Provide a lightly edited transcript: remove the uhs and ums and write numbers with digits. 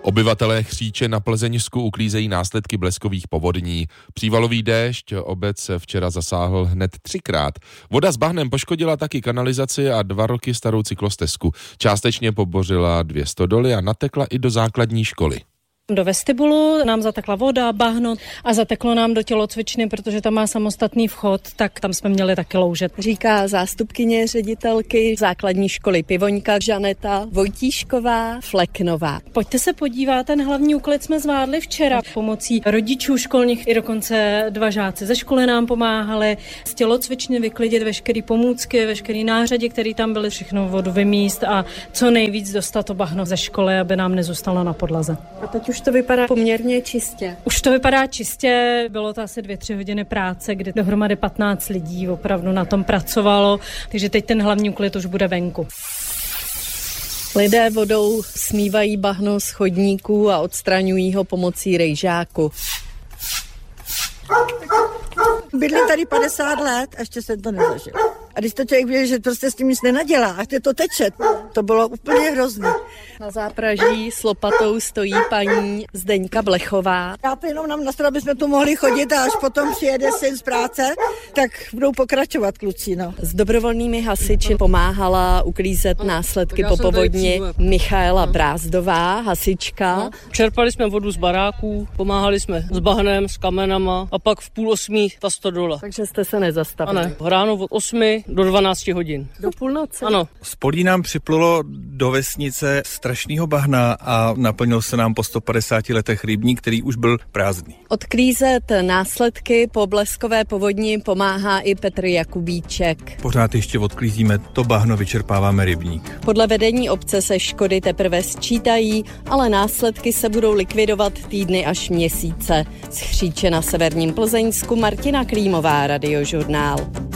Obyvatelé Chříče na Plzeňsku uklízejí následky bleskových povodní. Přívalový déšť obec včera zasáhl hned 3krát. Voda s bahnem poškodila taky kanalizaci a 2 roky starou cyklostezku. Částečně pobořila 2 stodoly a natekla i do základní školy. Do vestibulu nám zatekla voda, bahno a zateklo nám do tělocvičny, protože tam má samostatný vchod, tak tam jsme měli taky loužet. Říká zástupkyně ředitelky základní školy Pivoňka Žaneta Vojtíšková Fleknová. Pojďte se podívat, ten hlavní úklid jsme zvládli včera pomocí rodičů školních, i dokonce 2 žáci ze školy nám pomáhali z tělocvičny vyklidit veškeré pomůcky, veškeré nářadí, které tam byly, všechno vodu vymíst a co nejvíc dostat to bahno ze školy, aby nám nezůstalo na podlaze. A teď už to vypadá poměrně čistě. Už to vypadá čistě, bylo to asi 2-3 hodiny práce, kdy dohromady 15 lidí opravdu na tom pracovalo, takže teď ten hlavní úklid už bude venku. Lidé vodou smývají bahno z chodníků a odstraňují ho pomocí rejžáku. Bydlím tady 50 let a ještě jsem to nezažil. A když to člověk ví, že prostě s tím nic nenadělá a to teče, to bylo úplně hrozný. Na zápraží s lopatou stojí paní Zdeňka Blechová. Já to jenom nám nastavím, aby jsme tu mohli chodit a až potom přijede syn z práce, tak budou pokračovat kluci. No. S dobrovolnými hasiči pomáhala uklízet následky po povodni Michaela Brázdová, hasička. Čerpali jsme vodu z baráků, pomáhali jsme s bahnem, s kamenama a pak v 7:30 ta stodola. Takže jste se nezastavili. Ano, ráno od 8 do 12 hodin. Do půlnoci? Ano. Z polí nám připlulo do vesnice strašného bahna a naplnil se nám po 150 letech rybník, který už byl prázdný. Odklízet následky po bleskové povodni pomáhá i Petr Jakubíček. Pořád ještě odklízíme to bahno, vyčerpáváme rybník. Podle vedení obce se škody teprve sčítají, ale následky se budou likvidovat týdny až měsíce. Z Chříče na severním Plzeňsku Martina Klímová, Radiožurnál.